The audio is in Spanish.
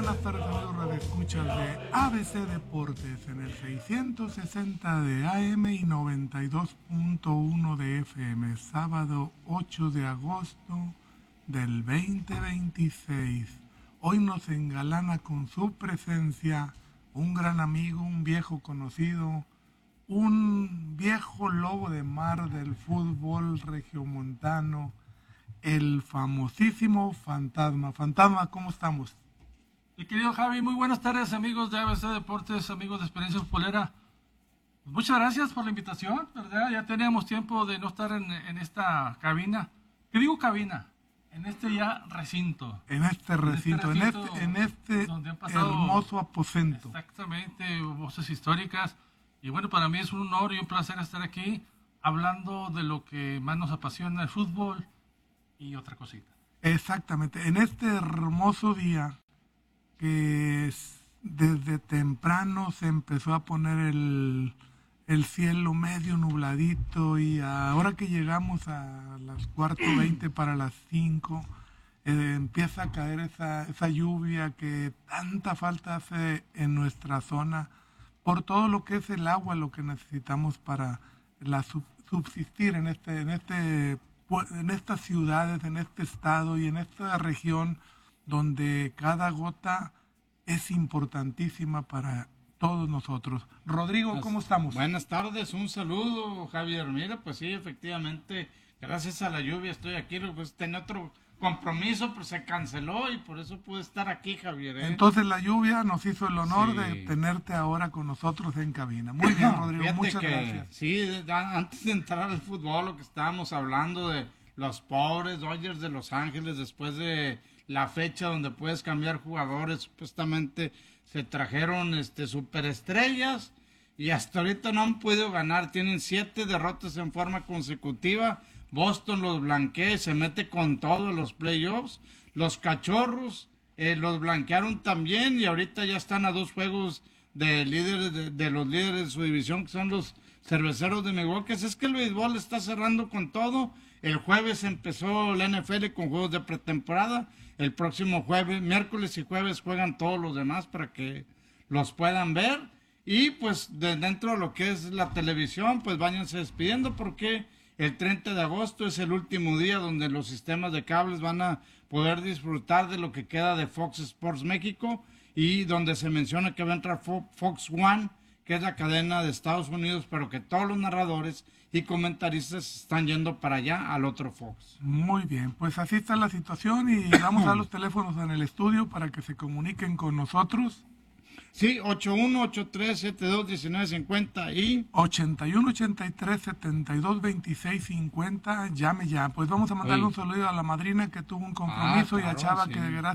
buenas tardes amigos radioescuchas de ABC Deportes en el 660 de AM y 92.1 de FM, sábado 8 de agosto del 2026. Hoy nos engalana con su presencia un gran amigo, un viejo conocido, un viejo lobo de mar del fútbol regiomontano, el famosísimo Fantasma. Fantasma, ¿cómo estamos? Mi querido Javi, muy buenas tardes amigos de ABC Deportes, amigos de Experiencia Futbolera. Pues muchas gracias por la invitación, ¿verdad? Ya teníamos tiempo de no estar en esta cabina. ¿Qué digo cabina? En este ya recinto. En este recinto, en este donde han pasado, hermoso aposento. Exactamente, voces históricas. Y bueno, para mí es un honor y un placer estar aquí hablando de lo que más nos apasiona, el fútbol y otra cosita. Exactamente, en este hermoso día que desde temprano se empezó a poner el cielo medio nubladito y ahora que llegamos a las 4:20 para las 5, empieza a caer esa lluvia que tanta falta hace en nuestra zona por todo lo que es el agua, lo que necesitamos para subsistir en estas ciudades, en este estado y en esta región donde cada gota es importantísima para todos nosotros. Rodrigo, ¿cómo estamos? Buenas tardes, un saludo, Javier. Mira, pues sí, efectivamente, gracias a la lluvia estoy aquí, pues tenía otro compromiso, pero se canceló y por eso pude estar aquí, Javier. Entonces la lluvia nos hizo el honor de tenerte ahora con nosotros en cabina. Muy bien, Rodrigo, muchas gracias. Sí, antes de entrar al fútbol, lo que estábamos hablando de los pobres Dodgers de Los Ángeles, después de la fecha donde puedes cambiar jugadores, supuestamente se trajeron superestrellas y hasta ahorita no han podido ganar, tienen 7 derrotas en forma consecutiva. Boston los blanquea y se mete con todo en los playoffs. Los Cachorros los blanquearon también y ahorita ya están a 2 juegos de líderes de los líderes de su división, que son los Cerveceros de Milwaukee. Es que el béisbol está cerrando con todo. El jueves empezó la NFL con juegos de pretemporada. El próximo jueves, miércoles y jueves juegan todos los demás para que los puedan ver. Y pues dentro de lo que es la televisión, pues váyanse despidiendo porque el 30 de agosto es el último día donde los sistemas de cables van a poder disfrutar de lo que queda de Fox Sports México y donde se menciona que va a entrar Fox One, que es la cadena de Estados Unidos, pero que todos los narradores y comentaristas están yendo para allá al otro Fox. Muy bien, pues así está la situación y vamos a dar los teléfonos en el estudio para que se comuniquen con nosotros. Sí, 8183721950 y 8183722650, llame ya. Pues vamos a mandarle un saludo a la madrina que tuvo un compromiso y a Chava que gracias